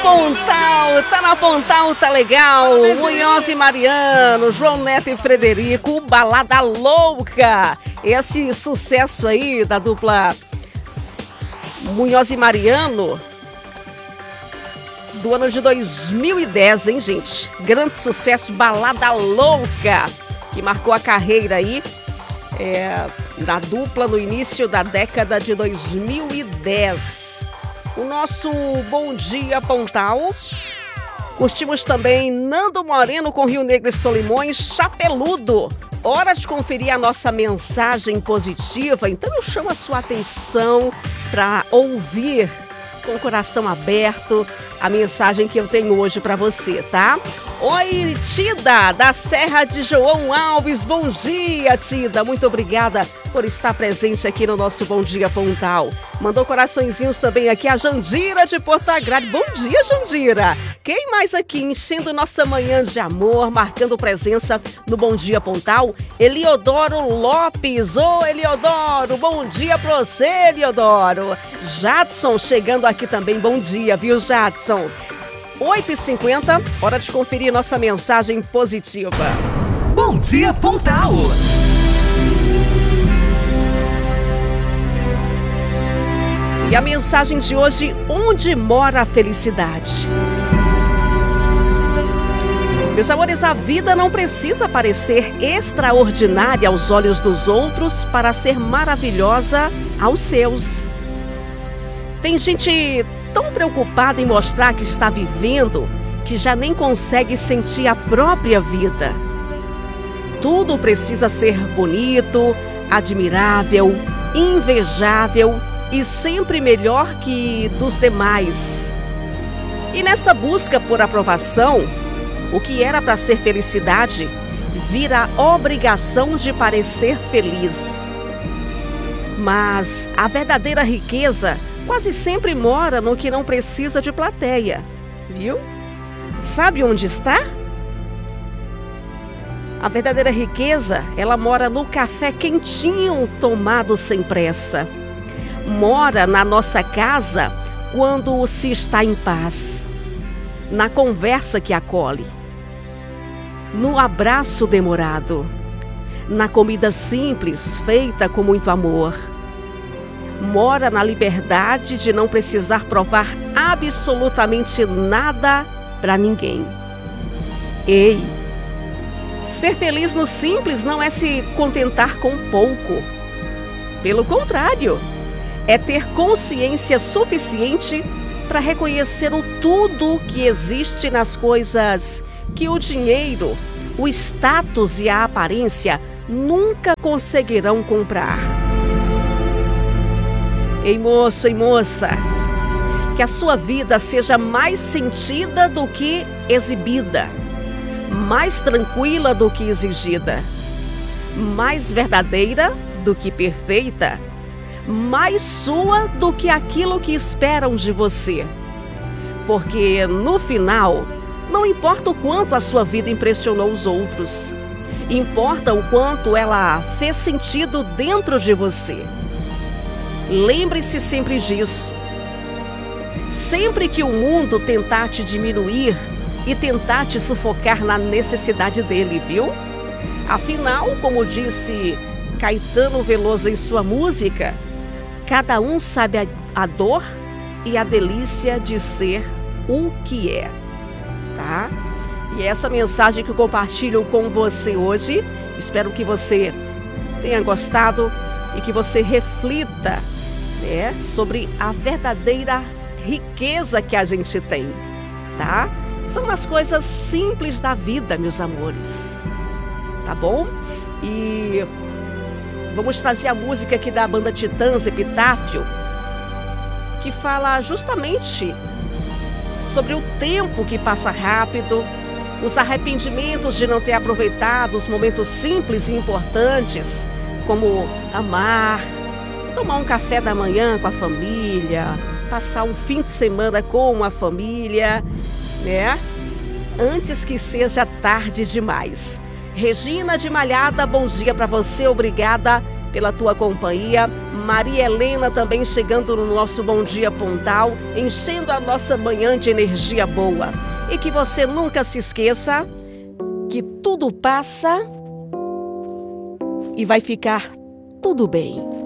na Pontal, tá legal. Munhoz e Mariano, João Neto e Frederico, Balada Louca. Esse sucesso aí da dupla Munhoz e Mariano, do ano de 2010, hein, gente? Grande sucesso, Balada Louca, que marcou a carreira aí da dupla no início da década de 2010. O nosso Bom Dia Pontal. Curtimos também Nando Moreno com Rio Negro e Solimões, Chapeludo. Hora de conferir a nossa mensagem positiva, então eu chamo a sua atenção para ouvir com o coração aberto a mensagem que eu tenho hoje para você, tá? Oi, Tida, da Serra de João Alves. Bom dia, Tida. Muito obrigada por estar presente aqui no nosso Bom Dia Pontal. Mandou coraçõezinhos também aqui a Jandira de Porto Alegre. Bom dia, Jandira. Quem mais aqui enchendo nossa manhã de amor, marcando presença no Bom Dia Pontal? Eliodoro Lopes. Ô, Eliodoro, bom dia pra você, Eliodoro. Jadson chegando aqui também. Bom dia, viu, Jadson? 8h50, hora de conferir nossa mensagem positiva. Bom Dia Pontal. E a mensagem de hoje: onde mora a felicidade? Meus amores, a vida não precisa parecer extraordinária aos olhos dos outros para ser maravilhosa aos seus. Tem gente tão preocupada em mostrar que está vivendo que já nem consegue sentir a própria vida. Tudo precisa ser bonito, admirável, invejável e sempre melhor que dos demais. E nessa busca por aprovação, o que era para ser felicidade vira obrigação de parecer feliz. Mas a verdadeira riqueza quase sempre mora no que não precisa de plateia, viu? Sabe onde está? A verdadeira riqueza, ela mora no café quentinho tomado sem pressa. Mora na nossa casa quando se está em paz. Na conversa que acolhe. No abraço demorado. Na comida simples, feita com muito amor. Mora na liberdade de não precisar provar absolutamente nada para ninguém. Ei, ser feliz no simples não é se contentar com pouco. Pelo contrário, é ter consciência suficiente para reconhecer o tudo que existe nas coisas que o dinheiro, o status e a aparência nunca conseguirão comprar. Ei, moço, ei, moça, que a sua vida seja mais sentida do que exibida, mais tranquila do que exigida, mais verdadeira do que perfeita, mais sua do que aquilo que esperam de você. Porque, no final, não importa o quanto a sua vida impressionou os outros, importa o quanto ela fez sentido dentro de você. Lembre-se sempre disso. Sempre que o mundo tentar te diminuir e tentar te sufocar na necessidade dele, viu? Afinal, como disse Caetano Veloso em sua música, cada um sabe a dor e a delícia de ser o que é, tá? E essa mensagem que eu compartilho com você hoje, espero que você tenha gostado e que você reflita, né, sobre a verdadeira riqueza que a gente tem, tá? São as coisas simples da vida, meus amores, tá bom? E vamos trazer a música aqui da banda Titãs, Epitáfio, que fala justamente sobre o tempo que passa rápido, os arrependimentos de não ter aproveitado os momentos simples e importantes, como amar, tomar um café da manhã com a família, passar um fim de semana com a família, né? Antes que seja tarde demais. Regina de Malhada, bom dia para você, obrigada pela tua companhia. Maria Helena também chegando no nosso Bom Dia Pontal, enchendo a nossa manhã de energia boa. E que você nunca se esqueça que tudo passa e vai ficar tudo bem.